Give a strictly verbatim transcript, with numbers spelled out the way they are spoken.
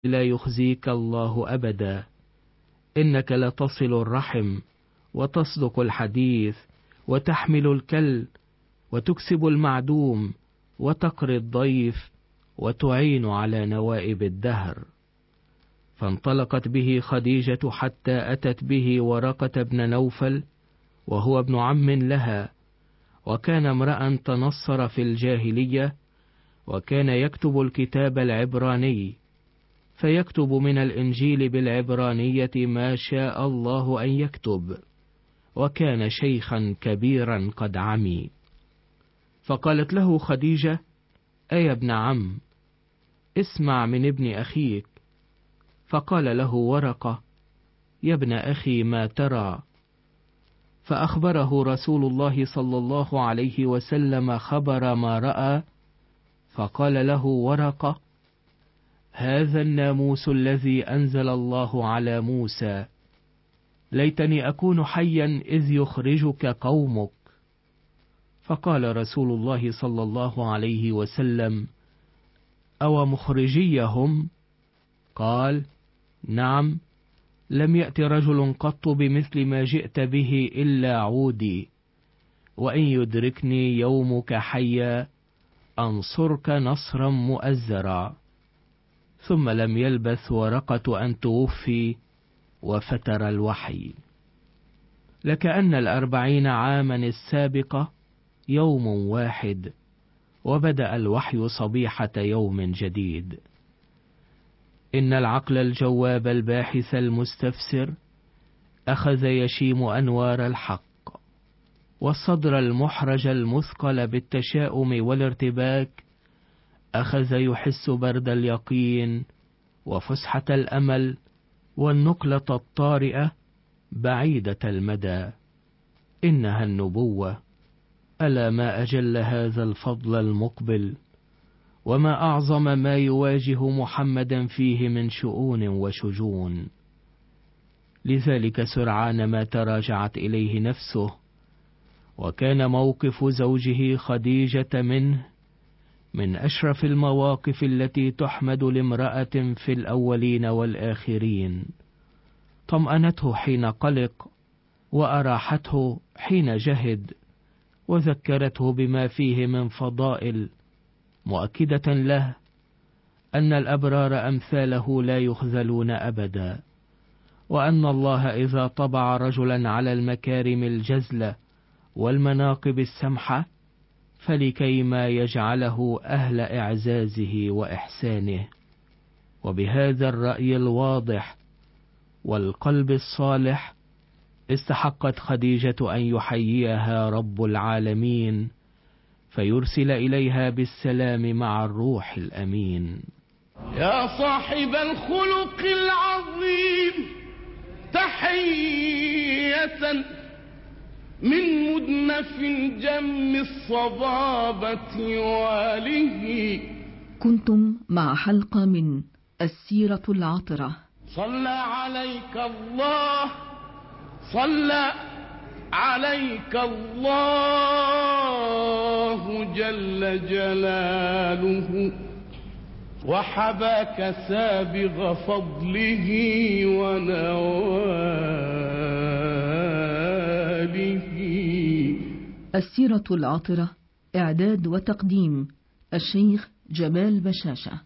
لا يخزيك الله أبدا، إنك لتصل الرحم وتصدق الحديث وتحمل الكل وتكسب المعدوم وتقري الضيف وتعين على نوائب الدهر. فانطلقت به خديجة حتى أتت به ورقة بن نوفل، وهو ابن عم لها، وكان امرأ تنصر في الجاهلية، وكان يكتب الكتاب العبراني، فيكتب من الإنجيل بالعبرانية ما شاء الله أن يكتب، وكان شيخا كبيرا قد عمي. فقالت له خديجة: أي ابن عم، اسمع من ابن أخيك. فقال له ورقة: يا ابن أخي، ما ترى؟ فأخبره رسول الله صلى الله عليه وسلم خبر ما رأى، فقال له ورقة: هذا الناموس الذي أنزل الله على موسى، ليتني أكون حيا إذ يخرجك قومك. فقال رسول الله صلى الله عليه وسلم: أو مخرجيهم؟ قال: نعم، لم يأت رجل قط بمثل ما جئت به إلا عودي، وإن يدركني يومك حيا أنصرك نصرا مؤزرا. ثم لم يلبث ورقة أن توفي وفتر الوحي. لكأن الأربعين عاما السابقة يوم واحد، وبدأ الوحي صبيحة يوم جديد. إن العقل الجواب الباحث المستفسر أخذ يشيم أنوار الحق، والصدر المحرج المثقل بالتشاؤم والارتباك أخذ يحس برد اليقين وفسحة الأمل والنقلة الطارئة بعيدة المدى. إنها النبوة. ألا ما أجل هذا الفضل المقبل، وما أعظم ما يواجه محمدا فيه من شؤون وشجون. لذلك سرعان ما تراجعت إليه نفسه، وكان موقف زوجه خديجة منه من أشرف المواقف التي تحمد لامرأة في الأولين والآخرين. طمأنته حين قلق، وأراحته حين جهد، وذكرته بما فيه من فضائل، مؤكدة له أن الأبرار أمثاله لا يخذلون أبدا، وأن الله إذا طبع رجلا على المكارم الجزلة والمناقب السمحة فلكيما يجعله أهل إعزازه وإحسانه. وبهذا الرأي الواضح والقلب الصالح استحقت خديجة أن يحييها رب العالمين، فيرسل إليها بالسلام مع الروح الأمين. يا صاحب الخلق العظيم، تحية من مدنف جم الصبابة واله. كنتم مع حلقة من السيرة العطرة. صلى عليك الله، صلى عليك الله جل جلاله، وحباك سابغ فضله ونواله. السيرة العطرة، إعداد وتقديم الشيخ جمال بشاشة.